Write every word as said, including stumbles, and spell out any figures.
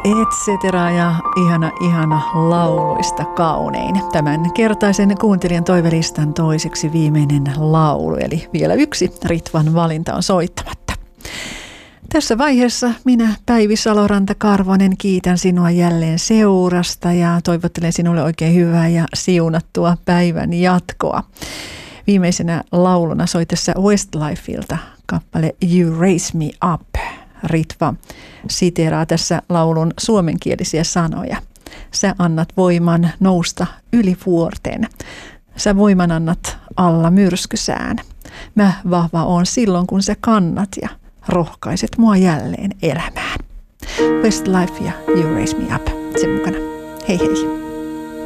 Et cetera ja ihana, ihana lauluista kaunein. Tämän kertaisen kuuntelijan toivelistan toiseksi viimeinen laulu, eli vielä yksi Ritvan valinta on soittamatta. Tässä vaiheessa minä, Päivi Saloranta-Karvonen, kiitän sinua jälleen seurasta ja toivottelen sinulle oikein hyvää ja siunattua päivän jatkoa. Viimeisenä lauluna soi tässä Westlifeilta kappale You Raise Me Up. Ritva siteeraa tässä laulun suomenkielisiä sanoja. Sä annat voiman nousta yli vuorten. Sä voiman annat alla myrskysään. Mä vahva oon silloin, kun sä kannat ja rohkaiset mua jälleen elämään. Westlife ja You Raise Me Up. Sen mukana. Hei hei.